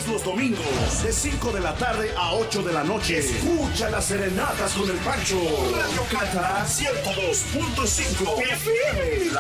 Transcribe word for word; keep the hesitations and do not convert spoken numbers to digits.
Todos los domingos, de cinco de la tarde a ocho de la noche. Escucha las serenatas con el Pancho. Radio Cata ciento dos punto cinco F M.